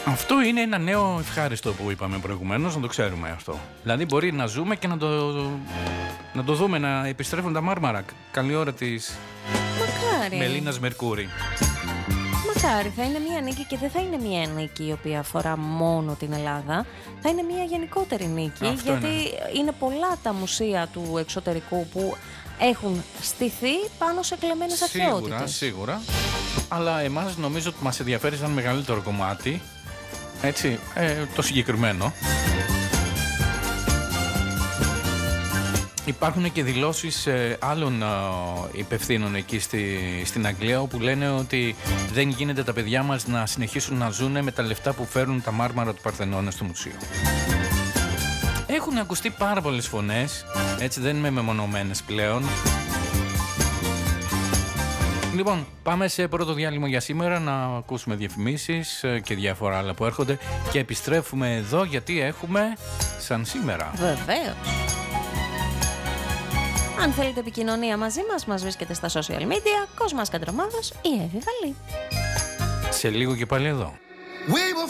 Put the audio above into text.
Αυτό είναι ένα νέο ευχάριστο που είπαμε προηγουμένως, να το ξέρουμε αυτό. Δηλαδή μπορεί να ζούμε και να το δούμε να επιστρέφουν τα Μάρμαρα. Καλή ώρα της Μελίνας Μερκούρη. Μακάρι, θα είναι μια νίκη και δεν θα είναι μια νίκη η οποία αφορά μόνο την Ελλάδα. Θα είναι μια γενικότερη νίκη, αυτό γιατί είναι πολλά τα μουσεία του εξωτερικού που έχουν στηθεί πάνω σε κλεμμένες αρχαιότητες. Σίγουρα. Αλλά εμάς νομίζω ότι μας ενδιαφέρει σαν μεγαλύτερο κομμάτι, έτσι, το συγκεκριμένο. Υπάρχουν και δηλώσεις άλλων υπευθύνων εκεί στην Αγγλία, όπου λένε ότι δεν γίνεται τα παιδιά μας να συνεχίσουν να ζουν με τα λεφτά που φέρνουν τα Μάρμαρα του Παρθενώνα στο μουσείο. Έχουν ακουστεί πάρα πολλές φωνές, έτσι δεν είμαι μεμονωμένες πλέον. Λοιπόν, πάμε σε πρώτο διάλειμμα για σήμερα να ακούσουμε διαφημίσεις και διάφορα άλλα που έρχονται και επιστρέφουμε εδώ γιατί έχουμε σαν σήμερα. Βεβαίως. Αν θέλετε επικοινωνία μαζί μας βρίσκεται στα social media, Κόσμας Καντρομάδος ή Εύη Βαλή. Σε λίγο και πάλι εδώ.